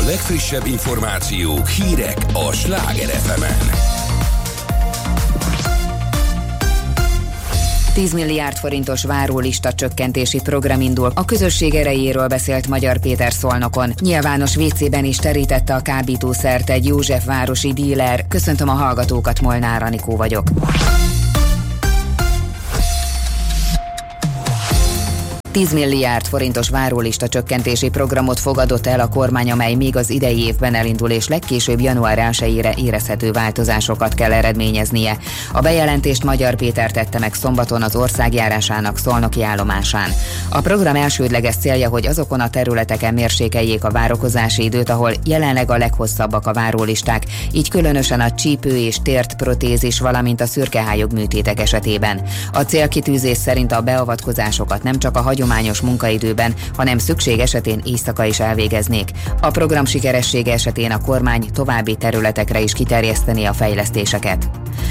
legfrissebb információk, hírek a Sláger FM-en. 10 milliárd forintos várólista csökkentési program indul. A közösség erejéről beszélt Magyar Péter Szolnokon. Nyilvános WC-ben is terítette a kábítószert egy józsefvárosi díler. Köszöntöm a hallgatókat, Molnár Anikó vagyok. 10 milliárd forintos várólista csökkentési programot fogadott el a kormány, amely még az idei évben elindul, és legkésőbb január 1-ére érezhető változásokat kell eredményeznie. A bejelentést Magyar Péter tette meg szombaton az országjárásának szolnoki állomásán. A program elsődleges célja, hogy azokon a területeken mérsékeljék a várakozási időt, ahol jelenleg a leghosszabbak a várólisták, így különösen a csípő és tért protézis, valamint a szürkehályog műtétek esetében. A célkitűzés szerint a beavatkozásokat nem csak a hagyományos munkaidőben, hanem szükség esetén éjszaka is elvégeznék. A program sikeressége esetén a kormány további területekre is kiterjeszteni a fejlesztéseket.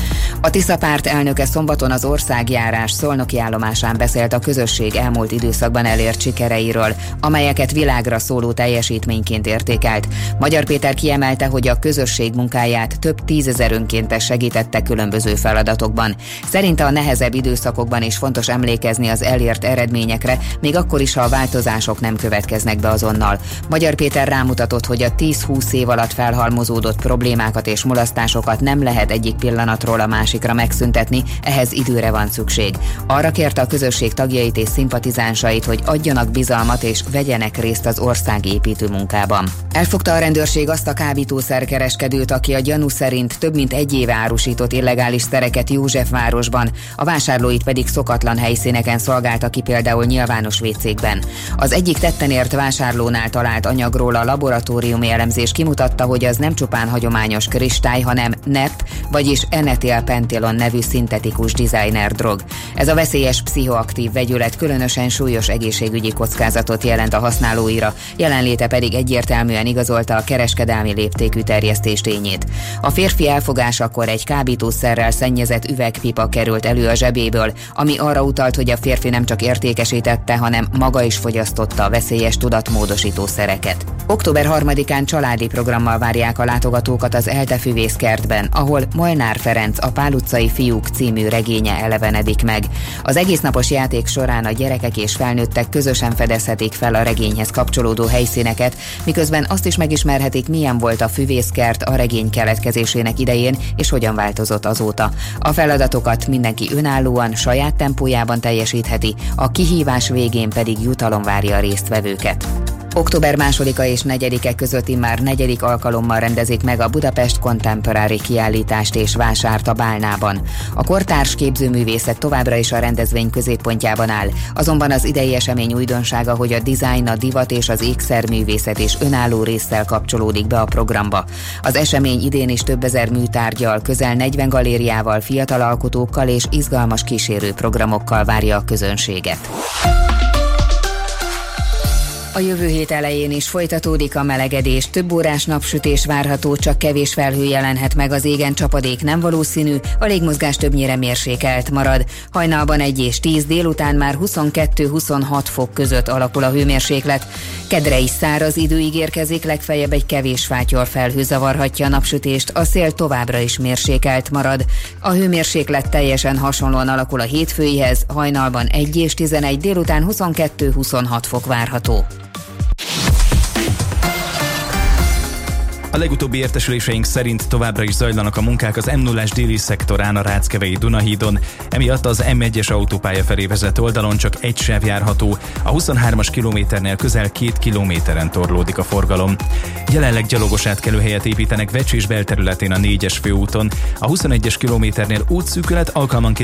A Tisza párt elnöke szombaton az országjárás szolnoki állomásán beszélt a közösség elmúlt időszakban elért sikereiről, amelyeket világra szóló teljesítményként értékelt. Magyar Péter kiemelte, hogy a közösség munkáját több 10 000 önkéntes segítette különböző feladatokban. Szerinte a nehezebb időszakokban is fontos emlékezni az elért eredményekre, még akkor is, ha a változások nem következnek be azonnal. Magyar Péter rámutatott, hogy a 10-20 év alatt felhalmozódott problémákat és mulasztásokat nem lehet egyik pillanatról a másikra megszüntetni, ehhez időre van szükség. Arra kérte a közösség tagjait és szimpatizánsait, hogy adjanak bizalmat és vegyenek részt az országépítő munkában. Elfogta a rendőrség azt a kábítószerkereskedőt, aki a gyanú szerint több mint 1 éve árusított illegális szereket Józsefvárosban, a vásárlóit pedig szokatlan helyszíneken szolgálta ki, például nyilvános WC-kben. Az egyik tetten ért vásárlónál talált anyagról a laboratóriumi elemzés kimutatta, hogy az nem csupán hagyományos kristály, hanem NEP, vagyis enetilpentilon nevű szintetikus designer drog. Ez a veszélyes pszichoaktív vegyület különösen súlyos egészségügyi kockázatot jelent a használóira, jelenléte pedig egyértelműen igazolta a kereskedelmi léptékű terjesztés tényét. A férfi elfogásakor egy kábítószerrel szennyezett üvegpipa került elő a zsebéből, ami arra utalt, hogy a férfi nem csak értékesítette, hanem maga is fogyasztotta a veszélyes tudatmódosító szereket. Október 3-án családi programmal várják a látogatókat az ELTE füvészkertben, ahol Molnár Ferenc A Pál utcai fiúk című regénye elevenedik meg. Az egésznapos játék során a gyerekek és felnőttek közösen fedezhetik fel a regényhez kapcsolódó helyszíneket, miközben azt is megismerhetik, milyen volt a füvészkert a regény keletkezésének idején, és hogyan változott azóta. A feladatokat mindenki önállóan, saját tempójában teljesítheti, a kihívás végén pedig jutalom várja a résztvevőket. Október 2-a és 4-e között immár 4. alkalommal rendezik meg a Budapest Contemporary kiállítást és vásárt a Bálnában. A kortárs képzőművészet továbbra is a rendezvény középpontjában áll, azonban az idei esemény újdonsága, hogy a dizájn, a divat és az ékszerművészet is önálló résszel kapcsolódik be a programba. Az esemény idén is több ezer műtárggyal, közel 40 galériával, fiatal alkotókkal és izgalmas kísérőprogramokkal várja a közönséget. A jövő hét elején is folytatódik a melegedés, több órás napsütés várható, csak kevés felhő jelenhet meg az égen, csapadék nem valószínű, a légmozgás többnyire mérsékelt marad. Hajnalban 1 és 10, délután már 22-26 fok között alakul a hőmérséklet. Kedre is száraz idő ígérkezik, legfeljebb egy kevés fátyol felhő zavarhatja a napsütést, a szél továbbra is mérsékelt marad. A hőmérséklet teljesen hasonlóan alakul a hétfőihez, hajnalban 1 és 11, délután 22-26 fok várható. A legutóbbi értesüléseink szerint továbbra is zajlanak a munkák az M0-ás déli szektorán a Ráckevei Dunahídon, emiatt az M1-es autópálya felé vezető oldalon csak egy sáv járható, a 23-as kilométernél közel 2 kilométeren torlódik a forgalom. Jelenleg gyalogos átkelőhelyet építenek Vecsés belterületén a 4-es főúton, a 21-es kilométernél útszűkület, alkalmanként